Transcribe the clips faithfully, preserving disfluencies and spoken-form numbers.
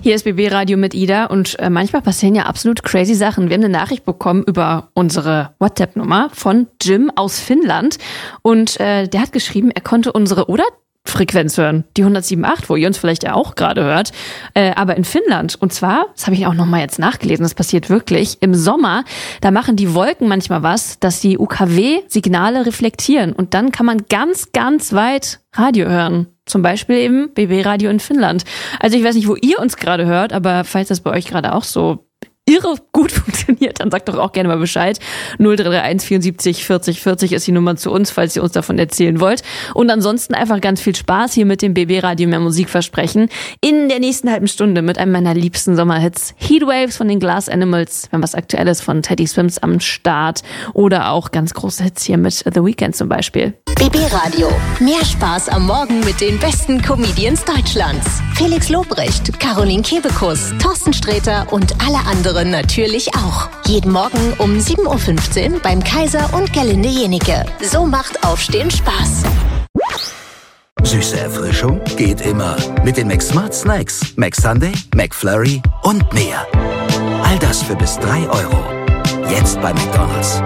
Hier ist B B Radio mit Ida und äh, manchmal passieren ja absolut crazy Sachen. Wir haben eine Nachricht bekommen über unsere WhatsApp-Nummer von Jim aus Finnland und äh, der hat geschrieben, er konnte unsere oder Frequenz hören, die hundertsieben Komma acht, wo ihr uns vielleicht ja auch gerade hört, äh, aber in Finnland. Und zwar, das habe ich auch nochmal jetzt nachgelesen, das passiert wirklich, im Sommer, da machen die Wolken manchmal was, dass die U K W-Signale reflektieren und dann kann man ganz, ganz weit Radio hören. Zum Beispiel eben B B Radio in Finnland. Also ich weiß nicht, wo ihr uns gerade hört, aber falls das bei euch gerade auch so irre gut funktioniert, dann sagt doch auch gerne mal Bescheid. null drei drei eins vierundsiebzig vierzig vierzig ist die Nummer zu uns, falls ihr uns davon erzählen wollt. Und ansonsten einfach ganz viel Spaß hier mit dem B B Radio mehr Musik versprechen. In der nächsten halben Stunde mit einem meiner liebsten Sommerhits. Heatwaves von den Glass Animals, wenn was Aktuelles von Teddy Swims am Start. Oder auch ganz große Hits hier mit The Weeknd zum Beispiel. B B Radio. Mehr Spaß am Morgen mit den besten Comedians Deutschlands. Felix Lobrecht, Caroline Kebekus, Thorsten Sträter und alle anderen natürlich auch. Jeden Morgen um sieben Uhr fünfzehn beim Kaiser und Gerlinde Jenike. So macht Aufstehen Spaß. Süße Erfrischung geht immer. Mit den McSmart Snacks. McSunday, McFlurry und mehr. All das für bis drei Euro. Jetzt bei McDonald's.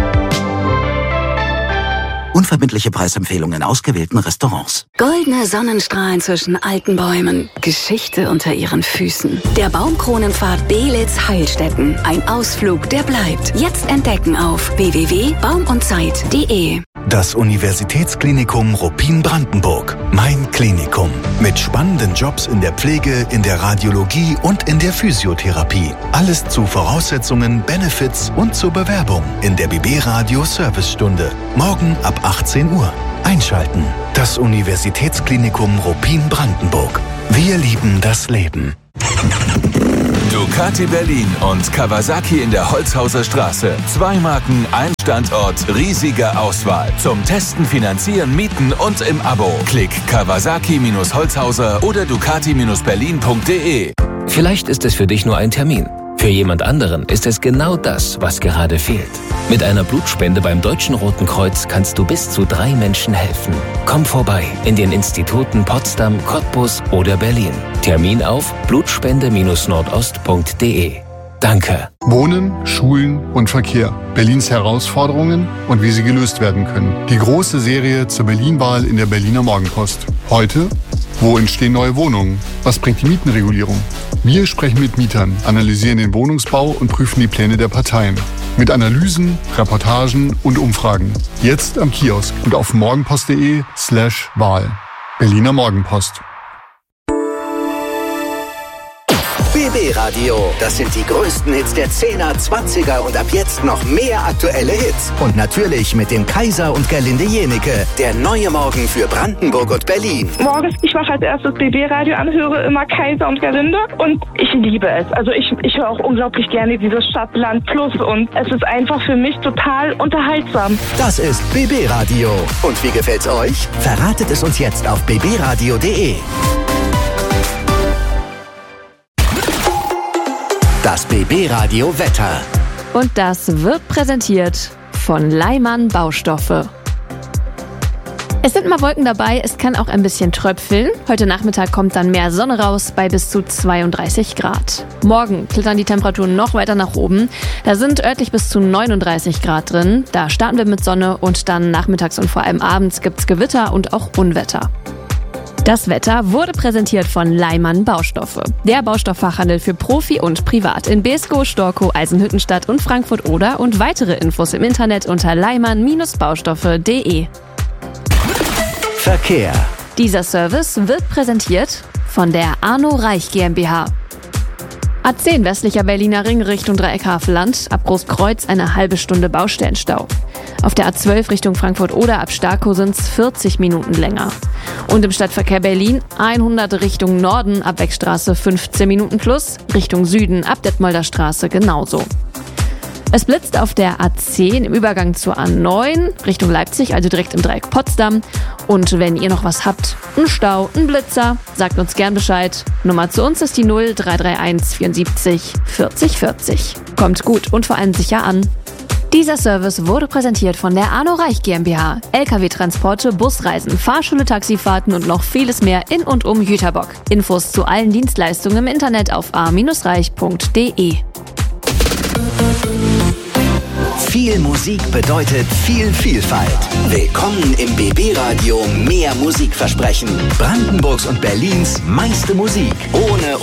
Unverbindliche Preisempfehlungen in ausgewählten Restaurants. Goldene Sonnenstrahlen zwischen alten Bäumen. Geschichte unter ihren Füßen. Der Baumkronenpfad Belitz Heilstätten. Ein Ausflug, der bleibt. Jetzt entdecken auf w w w punkt baum und zeit punkt de. Das Universitätsklinikum Ruppin-Brandenburg. Mein Klinikum. Mit spannenden Jobs in der Pflege, in der Radiologie und in der Physiotherapie. Alles zu Voraussetzungen, Benefits und zur Bewerbung in der B B Radio Servicestunde. Morgen ab achtzehn Uhr. Einschalten. Das Universitätsklinikum Ruppin-Brandenburg. Wir lieben das Leben. Ducati Berlin und Kawasaki in der Holzhauser Straße. Zwei Marken, ein Standort, riesige Auswahl. Zum Testen, Finanzieren, Mieten und im Abo. Klick Kawasaki Holzhauser oder Ducati Berlin punkt de. Vielleicht ist es für dich nur ein Termin. Für jemand anderen ist es genau das, was gerade fehlt. Mit einer Blutspende beim Deutschen Roten Kreuz kannst du bis zu drei Menschen helfen. Komm vorbei in den Instituten Potsdam, Cottbus oder Berlin. Termin auf blutspende nordost punkt de. Danke. Wohnen, Schulen und Verkehr. Berlins Herausforderungen und wie sie gelöst werden können. Die große Serie zur Berlin-Wahl in der Berliner Morgenpost. Heute: Wo entstehen neue Wohnungen? Was bringt die Mietenregulierung? Wir sprechen mit Mietern, analysieren den Wohnungsbau und prüfen die Pläne der Parteien. Mit Analysen, Reportagen und Umfragen. Jetzt am Kiosk und auf morgenpost punkt de slash Wahl. Berliner Morgenpost. B B Radio. Das sind die größten Hits der zehner, zwanziger und ab jetzt noch mehr aktuelle Hits. Und natürlich mit dem Kaiser und Gerlinde Jenike. Der neue Morgen für Brandenburg und Berlin. Morgens, ich mache als erstes B B Radio an, höre immer Kaiser und Gerlinde und ich liebe es. Also ich, ich höre auch unglaublich gerne dieses Stadt-Land Plus und es ist einfach für mich total unterhaltsam. Das ist B B Radio. Und wie gefällt's euch? Verratet es uns jetzt auf b b radio punkt de. Das B B Radio Wetter. Und das wird präsentiert von Leimann Baustoffe. Es sind mal Wolken dabei, es kann auch ein bisschen tröpfeln. Heute Nachmittag kommt dann mehr Sonne raus bei bis zu zweiunddreißig Grad. Morgen klettern die Temperaturen noch weiter nach oben. Da sind örtlich bis zu neununddreißig Grad drin. Da starten wir mit Sonne und dann nachmittags und vor allem abends gibt's Gewitter und auch Unwetter. Das Wetter wurde präsentiert von Leimann Baustoffe. Der Baustoffachhandel für Profi und Privat in Beeskow, Storkow, Eisenhüttenstadt und Frankfurt-Oder und weitere Infos im Internet unter leimann baustoffe punkt de. Verkehr. Dieser Service wird präsentiert von der Arno Reich GmbH. A zehn westlicher Berliner Ring Richtung Dreieck Havelland, ab Großkreuz eine halbe Stunde Baustellenstau. Auf der A zwölf Richtung Frankfurt-Oder ab Starkow sind es vierzig Minuten länger. Und im Stadtverkehr Berlin hundert Richtung Norden ab Beckstraße fünfzehn Minuten plus, Richtung Süden ab Detmolder Straße genauso. Es blitzt auf der A zehn im Übergang zur A neun Richtung Leipzig, also direkt im Dreieck Potsdam. Und wenn ihr noch was habt, ein Stau, ein Blitzer, sagt uns gern Bescheid. Nummer zu uns ist die null drei drei eins vierundsiebzig vierzig vierzig. Kommt gut und vor allem sicher an. Dieser Service wurde präsentiert von der Arno Reich GmbH. L K W-Transporte, Busreisen, Fahrschule, Taxifahrten und noch vieles mehr in und um Jüterbock. Infos zu allen Dienstleistungen im Internet auf a reich punkt de. Viel Musik bedeutet viel Vielfalt. Willkommen im B B-Radio Mehr Musikversprechen. Brandenburgs und Berlins meiste Musik. Ohne